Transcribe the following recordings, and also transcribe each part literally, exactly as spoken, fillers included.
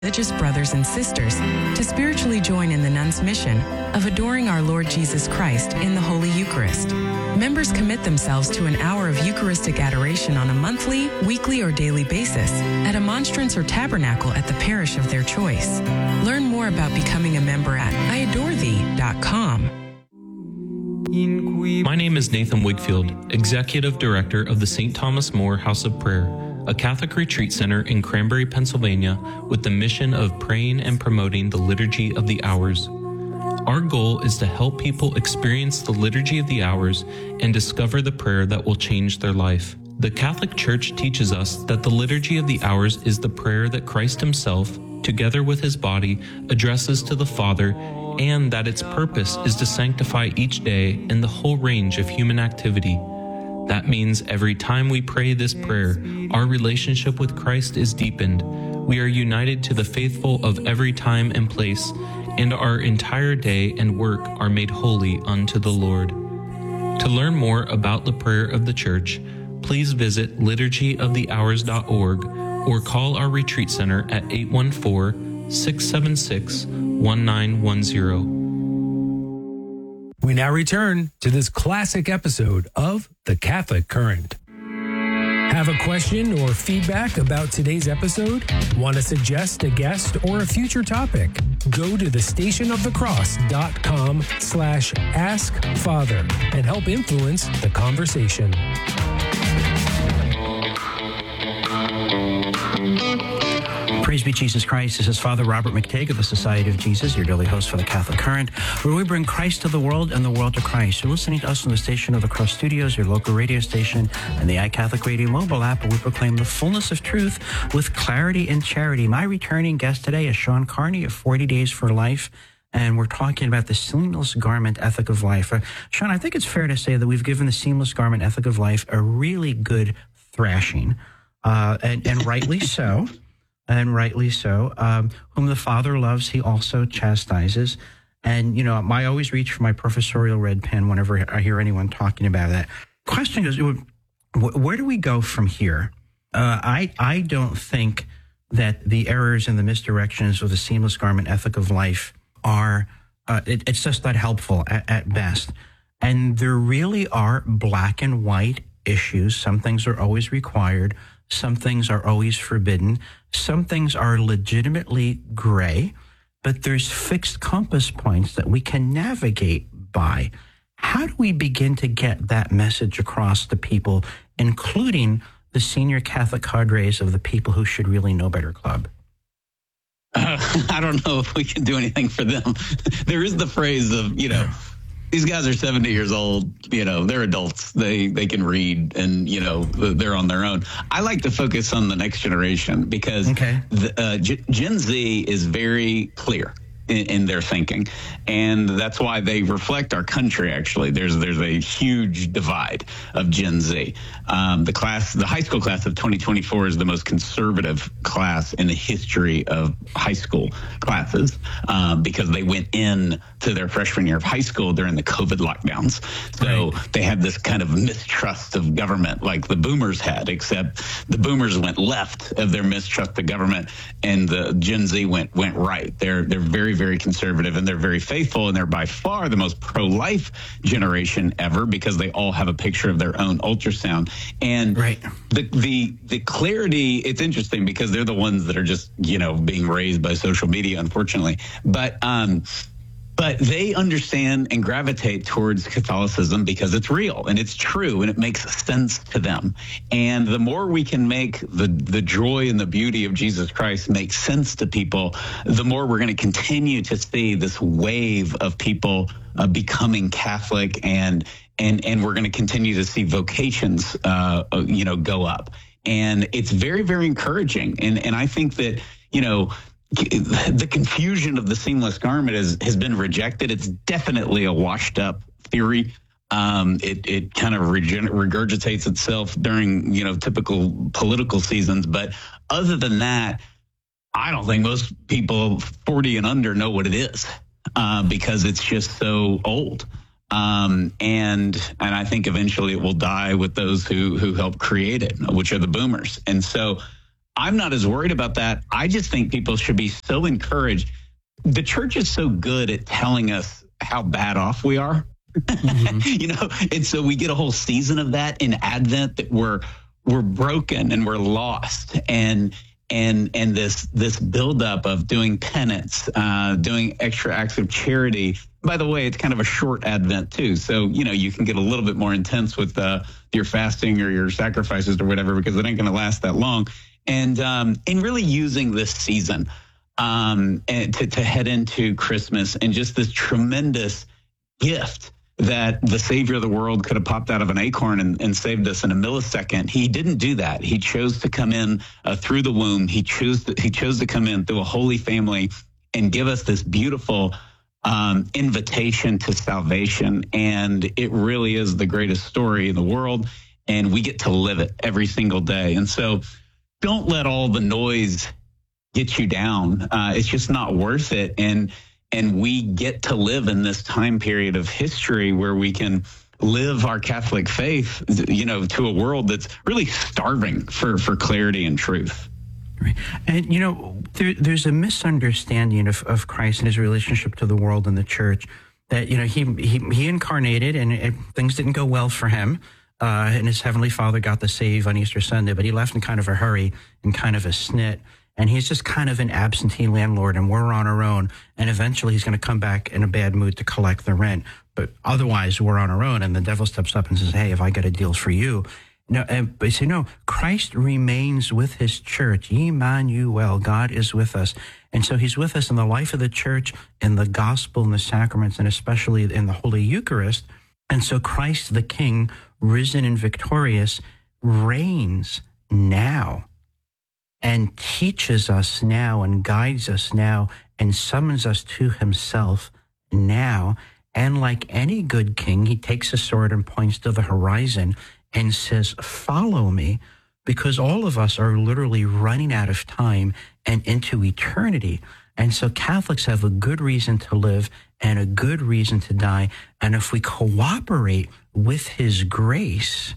religious brothers and sisters to spiritually join in the nuns' mission of adoring our Lord Jesus Christ in the Holy Eucharist. Members commit themselves to an hour of Eucharistic adoration on a monthly, weekly, or daily basis at a monstrance or tabernacle at the parish of their choice. Learn more about becoming a member at I adore thee dot com. My name is Nathan Wigfield, Executive Director of the Saint Thomas More House of Prayer, a Catholic retreat center in Cranberry, Pennsylvania, with the mission of praying and promoting the Liturgy of the Hours. Our goal is to help people experience the Liturgy of the Hours and discover the prayer that will change their life. The Catholic Church teaches us that the Liturgy of the Hours is the prayer that Christ himself, together with his body, addresses to the Father, and that its purpose is to sanctify each day in the whole range of human activity. That means every time we pray this prayer, our relationship with Christ is deepened. We are united to the faithful of every time and place, and our entire day and work are made holy unto the Lord. To learn more about the prayer of the Church, please visit liturgy of the hours dot org or call our retreat center at eight one four, six seven six, one nine one zero. We now return to this classic episode of The Catholic Current. Have a question or feedback about today's episode? Want to suggest a guest or a future topic? Go to the station of the cross dot com slash ask father and help influence the conversation. Praise be Jesus Christ. This is Father Robert McTague of the Society of Jesus, your daily host for the Catholic Current, where we bring Christ to the world and the world to Christ. You're listening to us on the Station of the Cross Studios, your local radio station, and the iCatholic Radio mobile app, where we proclaim the fullness of truth with clarity and charity. My returning guest today is Sean Carney of forty days for Life, and we're talking about the seamless garment ethic of life. Uh, Sean, I think it's fair to say that we've given the seamless garment ethic of life a really good thrashing, uh, and, and rightly so. And rightly so. Um, whom the Father loves, he also chastises. And, you know, I always reach for my professorial red pen whenever I hear anyone talking about that. Question is, where do we go from here? Uh, I, I don't think that the errors and the misdirections of the seamless garment ethic of life are, uh, it, it's just not helpful at, at best. And there really are black and white issues. Some things are always required. Some things are always forbidden. Some things are legitimately gray, but there's fixed compass points that we can navigate by. How do we begin to get that message across to people, including the senior Catholic cadres of the People Who Should Really Know Better Club? Uh, I don't know if we can do anything for them. There is the phrase of, you know, these guys are seventy years old, you know, they're adults. They they can read and, you know, they're on their own. I like to focus on the next generation because okay. the, uh, G- Gen Z is very clear in, in their thinking. And that's why they reflect our country, actually. There's there's a huge divide of Gen Z. Um, the class, the high school class of twenty twenty-four is the most conservative class in the history of high school classes um, because they went in to their freshman year of high school during the COVID lockdowns. So right. They had this kind of mistrust of government like the boomers had, except the boomers went left of their mistrust of government and the Gen Z went went right. They're they're very, very conservative and they're very faithful, and they're by far the most pro-life generation ever because they all have a picture of their own ultrasound. And right. the the the clarity, it's interesting because they're the ones that are just, you know, being raised by social media, unfortunately. But um But they understand and gravitate towards Catholicism because it's real and it's true and it makes sense to them. And the more we can make the, the joy and the beauty of Jesus Christ make sense to people, the more we're going to continue to see this wave of people uh, becoming Catholic, and and and we're going to continue to see vocations, uh, you know, go up. And it's very, very encouraging. And and I think that, you know, the confusion of the seamless garment has, has been rejected. It's definitely a washed up theory. Um, it it kind of regen- regurgitates itself during, you know, typical political seasons. But other than that, I don't think most people forty and under know what it is uh, because it's just so old. Um, and and I think eventually it will die with those who who helped create it, which are the boomers. And so I'm not as worried about that. I just think people should be so encouraged. The church is so good at telling us how bad off we are. Mm-hmm. You know, and so we get a whole season of that in Advent, that we're we're broken and we're lost, and and and this this buildup of doing penance, uh, doing extra acts of charity. By the way, it's kind of a short Advent too, so you know you can get a little bit more intense with uh, your fasting or your sacrifices or whatever, because it ain't going to last that long. And um, and really using this season um, and to to head into Christmas, and just this tremendous gift that the Savior of the world could have popped out of an acorn and, and saved us in a millisecond. He didn't do that. He chose to come in uh, through the womb. He chose to, he chose to come in through a holy family and give us this beautiful um, invitation to salvation. And it really is the greatest story in the world, and we get to live it every single day. And so don't let all the noise get you down. Uh, it's just not worth it. And And we get to live in this time period of history where we can live our Catholic faith, you know, to a world that's really starving for, for clarity and truth. Right. And, you know, there, there's a misunderstanding of, of Christ and his relationship to the world and the church, that, you know, he he, he incarnated and it, things didn't go well for him. Uh, and his heavenly Father got the save on Easter Sunday, but he left in kind of a hurry and kind of a snit. And he's just kind of an absentee landlord, and we're on our own. And eventually he's going to come back in a bad mood to collect the rent. But otherwise, we're on our own. And the devil steps up and says, hey, if I got a deal for you. No, and, but you see, no, Christ remains with his church. Emmanuel, God is with us. And so he's with us in the life of the church, in the gospel, in the sacraments, and especially in the Holy Eucharist. And so Christ the King, risen and victorious, reigns now, and teaches us now, and guides us now, and summons us to himself now. And like any good king, he takes a sword and points to the horizon and says, follow me, because all of us are literally running out of time and into eternity. And so Catholics have a good reason to live and a good reason to die. And if we cooperate with his grace,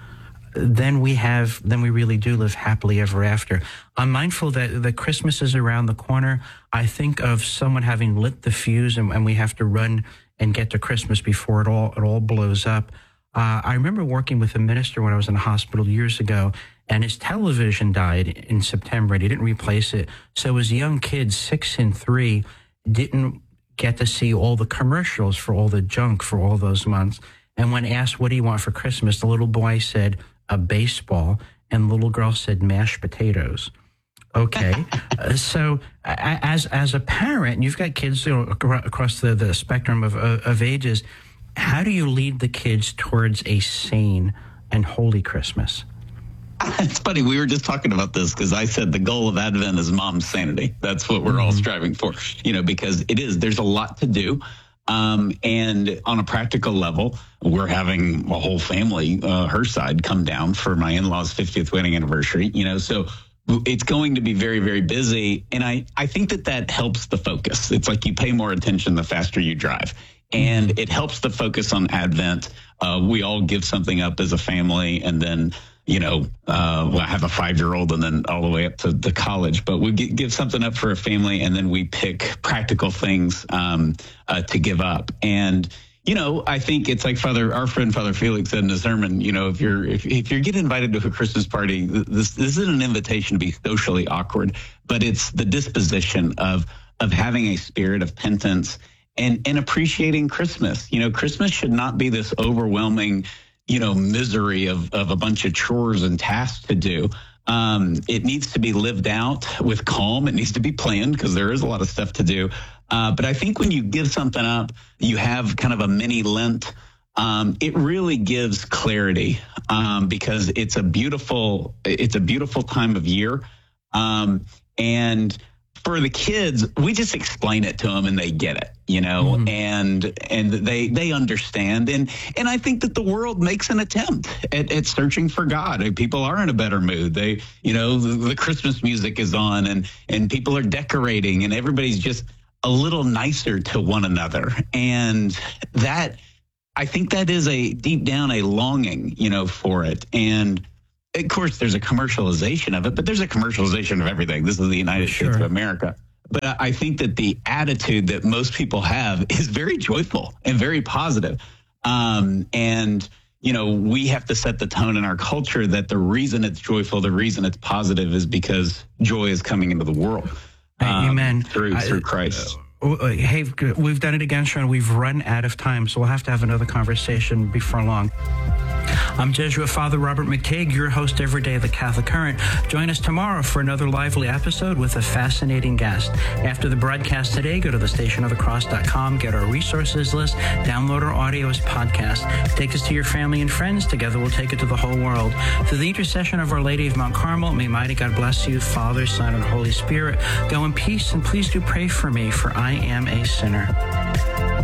then we have, then we really do live happily ever after. I'm mindful that the Christmas is around the corner. I think of someone having lit the fuse, and, and we have to run and get to Christmas before it all it all blows up. Uh, I remember working with a minister when I was in a hospital years ago, and his television died in September, and he didn't replace it. So his young kids, six and three, didn't get to see all the commercials for all the junk for all those months. And when asked, what do you want for Christmas, the little boy said, a baseball, and the little girl said mashed potatoes. Okay. uh, so as as a parent, you've got kids, you know, across the, the spectrum of, of, of ages, how do you lead the kids towards a sane and holy Christmas? It's funny. We were just talking about this because I said the goal of Advent is mom's sanity. That's what we're mm-hmm. all striving for, you know, because it is, there's a lot to do. Um, and on a practical level, we're having a whole family, uh, her side, come down for my in-laws' fiftieth wedding anniversary, you know, so it's going to be very, very busy. And I, I think that that helps the focus. It's like you pay more attention the faster you drive. And it helps the focus on Advent. Uh, we all give something up as a family, and then, you know, uh, well, I have a five-year-old and then all the way up to the college, but we give something up for a family, and then we pick practical things um, uh, to give up. And, you know, I think it's like Father, our friend Father Felix said in his sermon, you know, if you're if, if you're getting invited to a Christmas party, this this isn't an invitation to be socially awkward, but it's the disposition of of having a spirit of penitence and and appreciating Christmas. You know, Christmas should not be this overwhelming, you know, misery of, of a bunch of chores and tasks to do. Um, it needs to be lived out with calm. It needs to be planned because there is a lot of stuff to do. Uh, but I think when you give something up, you have kind of a mini Lent. Um, it really gives clarity um, because it's a beautiful, it's a beautiful time of year. Um, and for the kids, we just explain it to them and they get it, you know, mm-hmm. and and they they understand. And and I think that the world makes an attempt at, at searching for God. People are in a better mood. They, you know, the, the Christmas music is on and and people are decorating and everybody's just a little nicer to one another. And that, I think that is a deep down a longing, you know, for it. And of course, there's a commercialization of it, but there's a commercialization of everything. This is the United Sure. States of America. But I- I think that the attitude that most people have is very joyful and very positive. Um, and, you know, we have to set the tone in our culture that the reason it's joyful, the reason it's positive is because joy is coming into the world. Um, Amen. Through, I- through Christ. Uh, Hey, we've done it again, Sean. We've run out of time, so we'll have to have another conversation before long. I'm Jesuit Father Robert McTague, your host every day of the Catholic Current. Join us tomorrow for another lively episode with a fascinating guest. After the broadcast today, go to the station of the cross dot com, get our resources list, download our audio as podcast. Take us to your family and friends. Together we'll take it to the whole world. Through the intercession of Our Lady of Mount Carmel, may mighty God bless you, Father, Son, and Holy Spirit. Go in peace, and please do pray for me, for I am a sinner.